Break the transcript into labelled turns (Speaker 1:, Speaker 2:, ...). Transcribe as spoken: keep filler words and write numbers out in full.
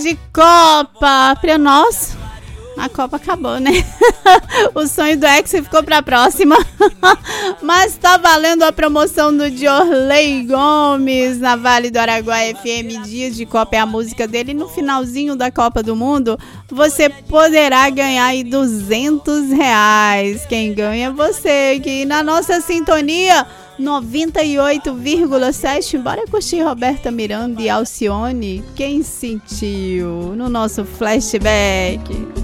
Speaker 1: de Copa. Pra nós, a Copa acabou, né? O sonho do Ex ficou pra próxima. Mas tá valendo a promoção do Diorley Gomes na Vale do Araguaia F M. Dias de Copa é a música dele. No finalzinho da Copa do Mundo, você poderá ganhar aí duzentos reais. Quem ganha é você, que na nossa sintonia noventa e oito vírgula sete. Bora curtir Roberta Miranda e Alcione. Quem sentiu no nosso flashback?